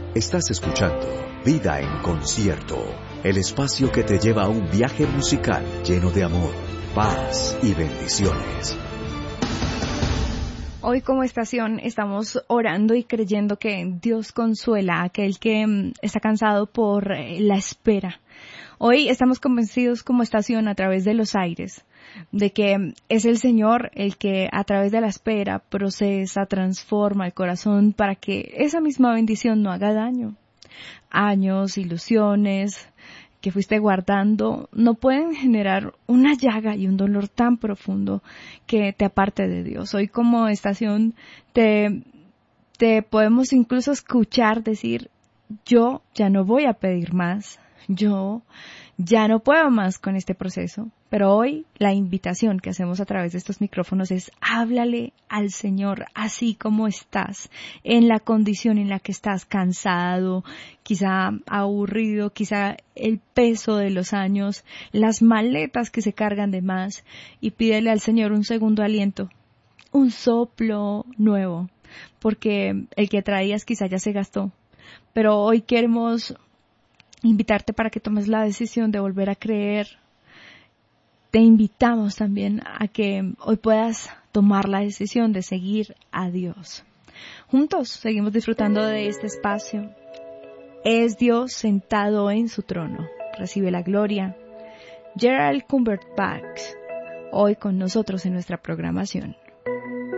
Estás escuchando Vida en Concierto, el espacio que te lleva a un viaje musical lleno de amor, paz y bendiciones. Hoy como estación estamos orando y creyendo que Dios consuela a aquel que está cansado por la espera. Hoy estamos convencidos como estación a través de los aires de que es el Señor el que a través de la espera procesa, transforma el corazón para que esa misma bendición no haga daño. Años, ilusiones que fuiste guardando no pueden generar una llaga y un dolor tan profundo que te aparte de Dios. Hoy como estación te podemos incluso escuchar decir, yo ya no voy a pedir más, yo ya no puedo más con este proceso. Pero hoy la invitación que hacemos a través de estos micrófonos es háblale al Señor así como estás, en la condición en la que estás, cansado, quizá aburrido, quizá el peso de los años, las maletas que se cargan de más, y pídele al Señor un segundo aliento, un soplo nuevo, porque el que traías quizá ya se gastó. Pero hoy queremos invitarte para que tomes la decisión de volver a creer. Te invitamos también a que hoy puedas tomar la decisión de seguir a Dios. Juntos seguimos disfrutando de este espacio. Es Dios sentado en su trono. Recibe la gloria. Gerald Cumberbatch, hoy con nosotros en nuestra programación.